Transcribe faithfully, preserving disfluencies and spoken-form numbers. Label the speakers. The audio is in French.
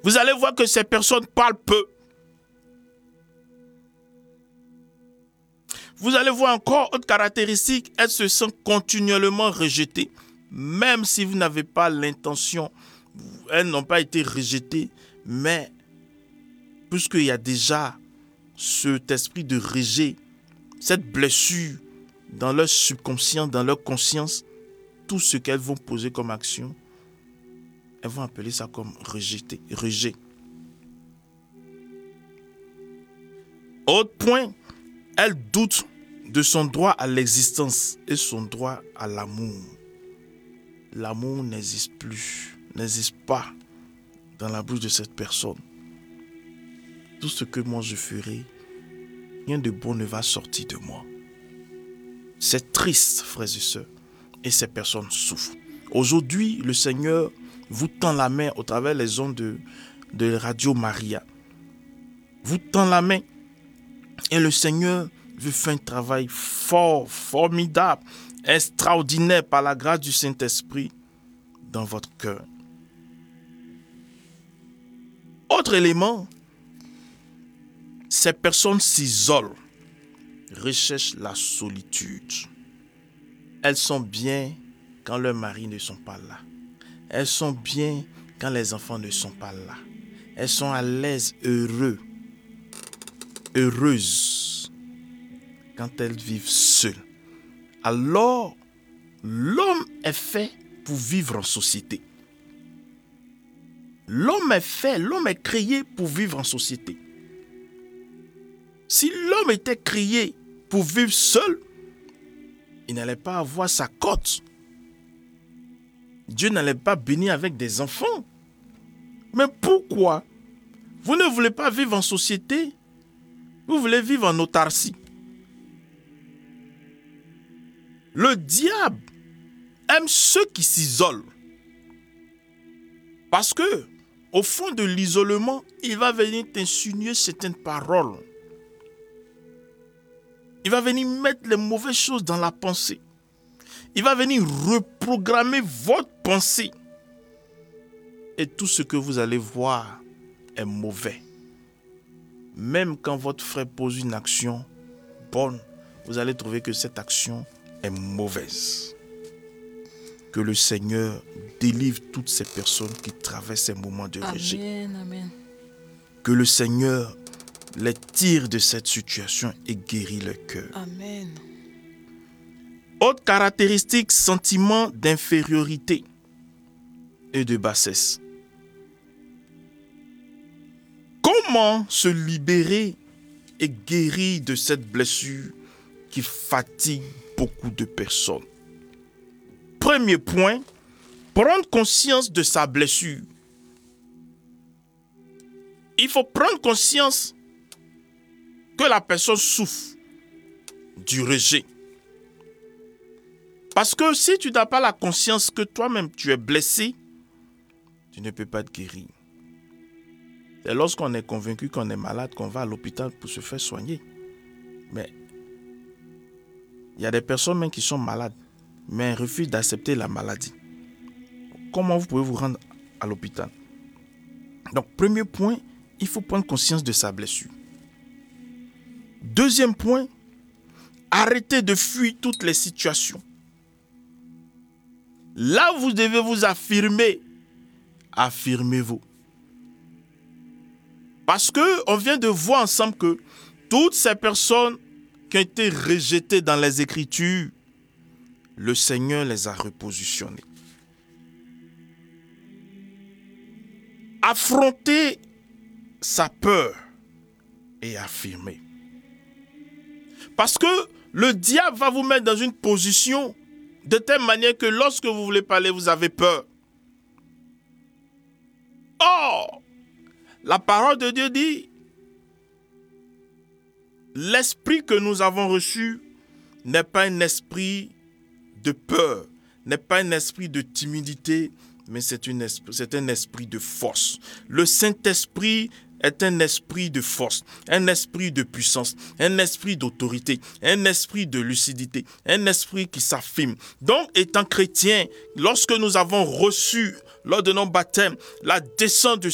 Speaker 1: Vous allez voir que ces personnes parlent peu. Vous allez voir encore autre caractéristique, elles se sentent continuellement rejetées. Même si vous n'avez pas l'intention, elles n'ont pas été rejetées, mais puisqu'il y a déjà cet esprit de rejet, cette blessure dans leur subconscient, dans leur conscience, tout ce qu'elles vont poser comme action, elles vont appeler ça comme rejeté, rejet. Autre point, elles doutent de son droit à l'existence et son droit à l'amour. L'amour n'existe plus, n'existe pas dans la bouche de cette personne. Tout ce que moi je ferai, rien de bon ne va sortir de moi. C'est triste, frères et sœurs, et ces personnes souffrent. Aujourd'hui, le Seigneur vous tend la main au travers les ondes de, de Radio Maria. Vous tend la main et le Seigneur veut faire un travail fort, formidable, extraordinaire par la grâce du Saint-Esprit dans votre cœur. Autre élément, ces personnes s'isolent, recherchent la solitude. Elles sont bien quand leurs maris ne sont pas là. Elles sont bien quand les enfants ne sont pas là. Elles sont à l'aise, heureux, heureuses quand elles vivent seules. Alors, l'homme est fait pour vivre en société. L'homme est fait, l'homme est créé pour vivre en société. Si l'homme était créé pour vivre seul, il n'allait pas avoir sa cote. Dieu n'allait pas bénir avec des enfants. Mais pourquoi? Vous ne voulez pas vivre en société? Vous voulez vivre en autarcie. Le diable aime ceux qui s'isolent. Parce que, au fond de l'isolement, il va venir t'insinuer certaines paroles. Il va venir mettre les mauvaises choses dans la pensée. Il va venir reprogrammer votre pensée. Et tout ce que vous allez voir est mauvais. Même quand votre frère pose une action bonne, vous allez trouver que cette action est mauvaise. Que le Seigneur délivre toutes ces personnes qui traversent ces moments de rejet.
Speaker 2: Amen, amen.
Speaker 1: Que le Seigneur les tire de cette situation et guérit leur cœur.
Speaker 2: Amen.
Speaker 1: Autre caractéristique, sentiment d'infériorité et de bassesse. Comment se libérer et guérir de cette blessure qui fatigue beaucoup de personnes? Premier point, prendre conscience de sa blessure. Il faut prendre conscience que la personne souffre du rejet. Parce que si tu n'as pas la conscience que toi-même tu es blessé, tu ne peux pas te guérir. C'est lorsqu'on est convaincu qu'on est malade qu'on va à l'hôpital pour se faire soigner. Mais il y a des personnes même qui sont malades, mais refusent d'accepter la maladie. Comment vous pouvez vous rendre à l'hôpital? Donc, premier point, il faut prendre conscience de sa blessure. Deuxième point, arrêtez de fuir toutes les situations. Là où vous devez vous affirmer, affirmez-vous. Parce qu'on vient de voir ensemble que toutes ces personnes qui ont été rejetées dans les Écritures, le Seigneur les a repositionnées. Affrontez sa peur et affirmez. Parce que le diable va vous mettre dans une position de telle manière que lorsque vous voulez parler, vous avez peur. Or, la parole de Dieu dit, l'esprit que nous avons reçu n'est pas un esprit de peur, n'est pas un esprit de timidité, mais c'est, une esprit, c'est un esprit de force. Le Saint-Esprit est un esprit de force, un esprit de puissance, un esprit d'autorité, un esprit de lucidité, un esprit qui s'affirme. Donc, étant chrétien, lorsque nous avons reçu, lors de nos baptêmes, la descente du